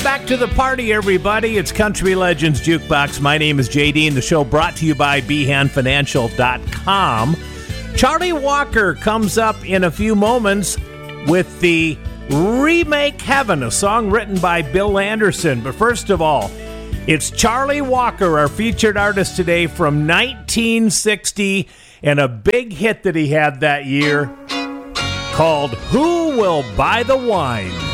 Back to the party, everybody. It's Country Legends Jukebox. My name is JD, and the show brought to you by BehanFinancial.com. Charlie Walker comes up in a few moments with the Remake Heaven, a song written by Bill Anderson. But first of all, it's Charlie Walker, our featured artist today from 1960, and a big hit that he had that year called Who Will Buy the Wine?